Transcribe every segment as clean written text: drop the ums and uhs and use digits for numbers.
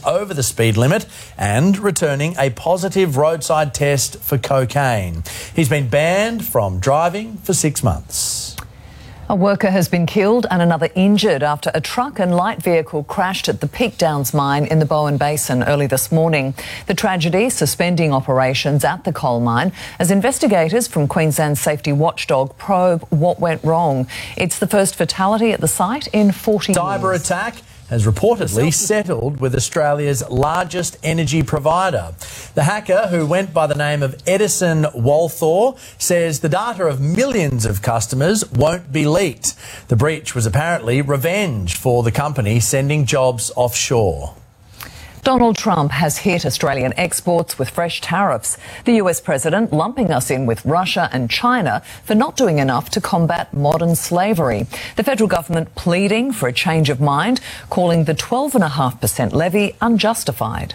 over the speed limit and returning a positive roadside test for cocaine. He's been banned from driving for 6 months. A worker has been killed and another injured after a truck and light vehicle crashed at the Peak Downs mine in the Bowen Basin early this morning. The tragedy suspending operations at the coal mine as investigators from Queensland's safety watchdog probe what went wrong. It's the first fatality at the site in 40 years. Cyber attack has reportedly settled with Australia's largest energy provider. The hacker, who went by the name of Edison Walther, says the data of millions of customers won't be leaked. The breach was apparently revenge for the company sending jobs offshore. Donald Trump has hit Australian exports with fresh tariffs. The US president lumping us in with Russia and China for not doing enough to combat modern slavery. The federal government pleading for a change of mind, calling the 12.5% levy unjustified.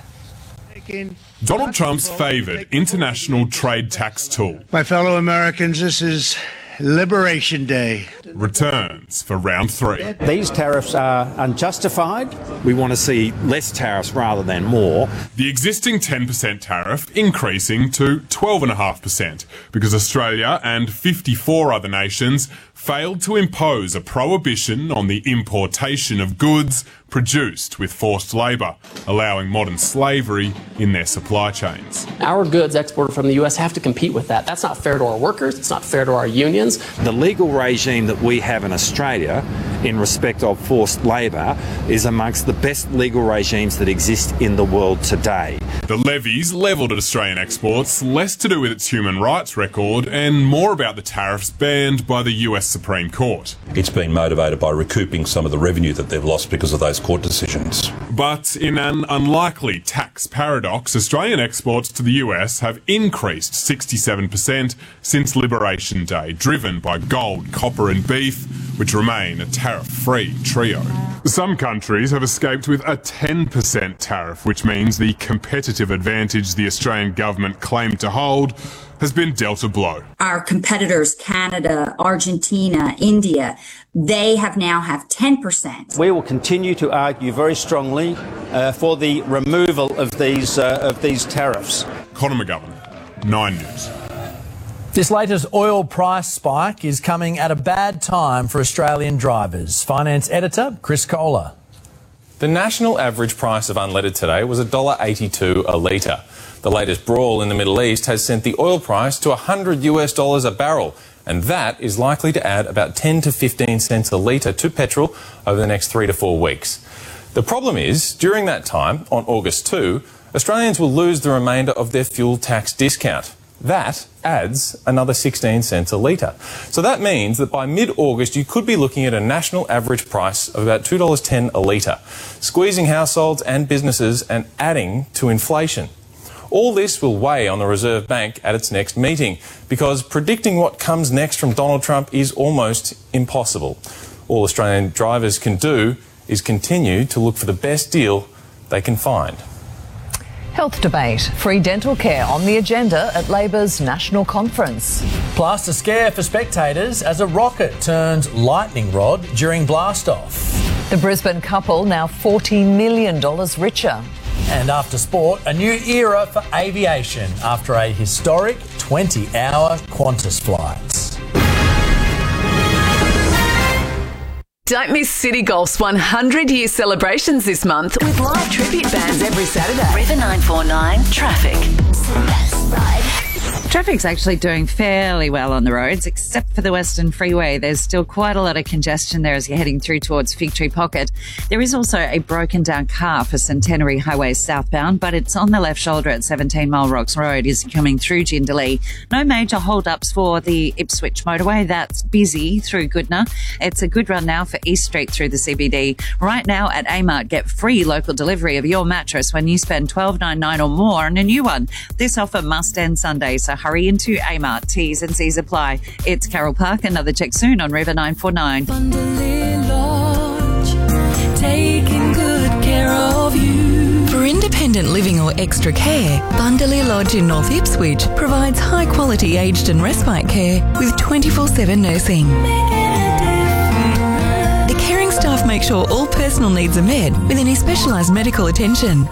Donald Trump's favoured international trade tax tool. My fellow Americans, this is Liberation Day. Returns for round 3. These tariffs are unjustified. We want to see less tariffs rather than more. The existing 10% tariff increasing to 12.5% because Australia and 54 other nations failed to impose a prohibition on the importation of goods produced with forced labour, allowing modern slavery in their supply chains. Our goods exported from the US have to compete with that. That's not fair to our workers, it's not fair to our unions. The legal regime that we have in Australia in respect of forced labour is amongst the best legal regimes that exist in the world today. The levies levelled at Australian exports, less to do with its human rights record and more about the tariffs banned by the US Supreme Court. It's been motivated by recouping some of the revenue that they've lost because of those court decisions. But in an unlikely tax paradox, Australian exports to the US have increased 67% since Liberation Day, driven by gold, copper and beef, which remain a tariff-free trio. Some countries have escaped with a 10% tariff, which means the competitive advantage the Australian government claimed to hold has been dealt a blow. Our competitors, Canada, Argentina, India, they now have 10%. We will continue to argue very strongly for the removal of these tariffs. Conor McGovern, 9 News. This latest oil price spike is coming at a bad time for Australian drivers. Finance editor Chris Kohler. The national average price of unleaded today was $1.82 a litre. The latest brawl in the Middle East has sent the oil price to $100 a barrel, and that is likely to add about 10 to 15 cents a litre to petrol over the next 3 to 4 weeks. The problem is, during that time, on August 2, Australians will lose the remainder of their fuel tax discount. That adds another 16 cents a litre. So that means that by mid-August you could be looking at a national average price of about $2.10 a litre, squeezing households and businesses and adding to inflation. All this will weigh on the Reserve Bank at its next meeting because predicting what comes next from Donald Trump is almost impossible. All Australian drivers can do is continue to look for the best deal they can find. Health debate. Free dental care on the agenda at Labor's national conference. Plus, a scare for spectators as a rocket turns lightning rod during blast-off. The Brisbane couple now $40 million richer. And after sport, a new era for aviation after a historic 20-hour Qantas flight. Don't miss City Golf's 100-year celebrations this month with live tribute bands every Saturday. River 949 Traffic. Traffic's actually doing fairly well on the roads, except for the Western Freeway. There's still quite a lot of congestion there as you're heading through towards Fig Tree Pocket. There is also a broken down car for Centenary Highway southbound, but it's on the left shoulder at 17 Mile Rocks Road as you're coming through Jindalee. No major hold-ups for the Ipswich motorway. That's busy through Goodna. It's a good run now for East Street through the CBD. Right now at Amart, get free local delivery of your mattress when you spend $12.99 or more on a new one. This offer must end Sunday, so hurry into Amart. T's and C's apply. It's Carol Park. Another check soon on River 949. Bundalea Lodge, taking good care of you. For independent living or extra care, Bundalea Lodge in North Ipswich provides high-quality aged and respite care with 24/7 nursing. The caring staff make sure all personal needs are met with any specialised medical attention.